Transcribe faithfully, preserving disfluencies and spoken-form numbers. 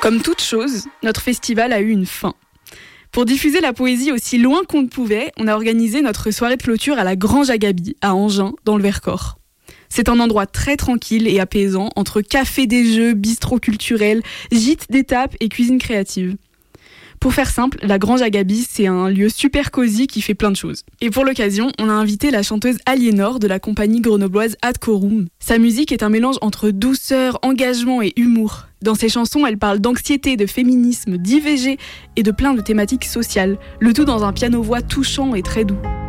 Comme toute chose, notre festival a eu une fin. Pour diffuser la poésie aussi loin qu'on ne pouvait, on a organisé notre soirée de clôture à la Grange à Gaby, à Angers, dans le Vercors. C'est un endroit très tranquille et apaisant, entre café des jeux, bistrot culturel, gîte d'étape et cuisine créative. Pour faire simple, la Grange à Gaby, c'est un lieu super cosy qui fait plein de choses. Et pour l'occasion, on a invité la chanteuse Aliénor de la compagnie grenobloise Ad Corum. Sa musique est un mélange entre douceur, engagement et humour. Dans ses chansons, elle parle d'anxiété, de féminisme, d'I V G et de plein de thématiques sociales, le tout dans un piano-voix touchant et très doux.